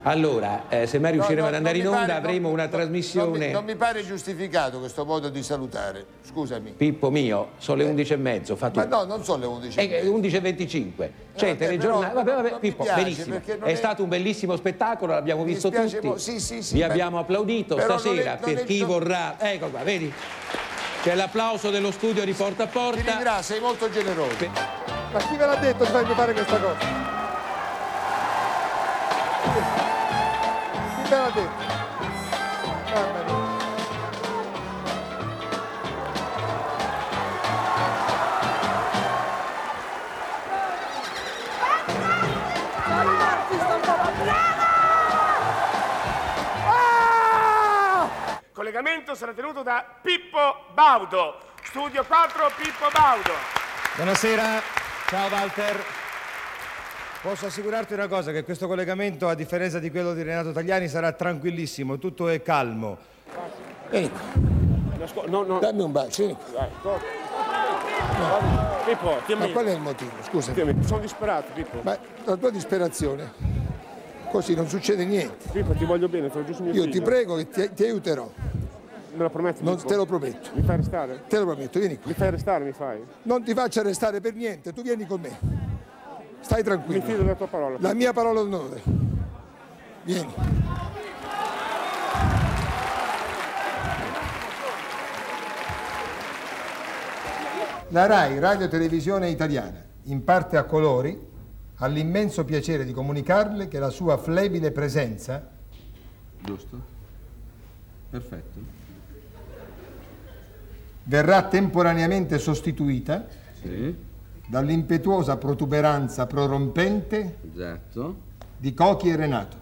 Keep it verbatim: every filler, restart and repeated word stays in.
Allora, eh, se mai riusciremo no, no, ad andare in onda pare, avremo non, una non, trasmissione... Non mi, non mi pare giustificato questo modo di salutare, scusami. Pippo mio, sono le undici e mezzo, fa tu. Ma no, non sono le undici e mezzo. È undici e venticinque. C'è il vabbè, telegiornale, vabbè, vabbè, non Pippo, mi piace, benissimo. perché non È è- stato un bellissimo spettacolo, l'abbiamo Mi visto dispiace tutti. mo- sì, sì, sì, Vi beh, abbiamo applaudito però non stasera è- non per è- chi non- vorrà... Ecco qua, vedi? C'è l'applauso dello studio di Porta a Ti Porta. ringrazio, sei molto generoso. Pe- Ma chi ve l'ha detto di farmi fare questa cosa? Chi ve l'ha detto? Mamma mia. Il collegamento sarà tenuto da Pippo Baudo, studio quattro Pippo Baudo. Buonasera, ciao Walter. Posso assicurarti una cosa, che questo collegamento, a differenza di quello di Renato Tagliani, sarà tranquillissimo, tutto è calmo. Vieni qua, No, no, dammi un bacio, vieni qua. Pippo, ti Ma qual è il motivo? Scusami. sono disperato, Pippo. Ma la tua disperazione, così non succede niente. Pippo, ti voglio bene, sono giusto mio Io figlio. ti prego che ti, ti aiuterò. Me lo prometti, Non Pippo? te lo prometto. Mi fai restare? Te lo prometto, vieni qua. Mi fai restare, mi fai? Non ti faccio arrestare per niente, tu vieni con me. Stai Mi fido tranquillo. della tua parola. La mia parola d'onore. Vieni. La RAI, Radio Televisione Italiana, in parte a colori, ha l'immenso piacere di comunicarle che la sua flebile presenza Giusto? Perfetto. verrà temporaneamente sostituita Sì, dall'impetuosa protuberanza prorompente esatto. di Cochi e Renato.